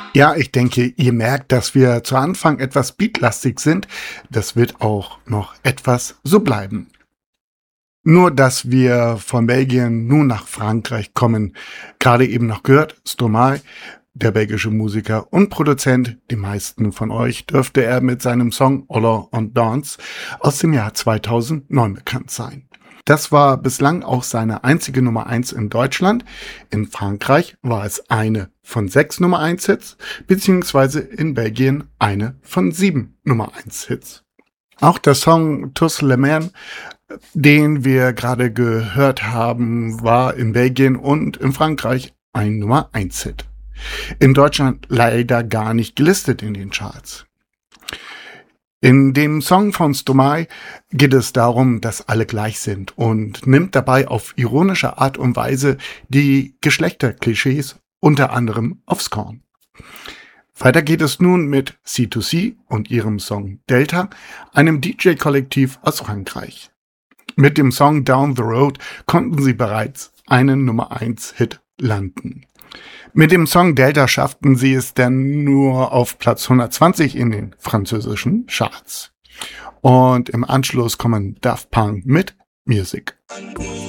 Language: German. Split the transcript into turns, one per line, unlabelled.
Ja, ich denke, ihr merkt, dass wir zu Anfang etwas beatlastig sind. Das wird auch noch etwas so bleiben. Nur, dass wir von Belgien nun nach Frankreich kommen. Gerade eben noch gehört, Stromae, der belgische Musiker und Produzent, die meisten von euch dürfte er mit seinem Song Holler und Dance aus dem Jahr 2009 bekannt sein. Das war bislang auch seine einzige Nummer 1 in Deutschland. In Frankreich war es eine von 6 Nummer 1 Hits, beziehungsweise in Belgien eine von 7 Nummer 1 Hits. Auch der Song Tous les Mains, den wir gerade gehört haben, war in Belgien und in Frankreich ein Nummer 1 Hit. In Deutschland leider gar nicht gelistet in den Charts. In dem Song von Stromae geht es darum, dass alle gleich sind und nimmt dabei auf ironische Art und Weise die Geschlechterklischees unter anderem aufs Korn. Weiter geht es nun mit C2C und ihrem Song Delta, einem DJ-Kollektiv aus Frankreich. Mit dem Song Down the Road konnten sie bereits einen Nummer 1 Hit landen. Mit dem Song Delta schafften sie es dann nur auf Platz 120 in den französischen Charts. Und im Anschluss kommen Daft Punk mit Music.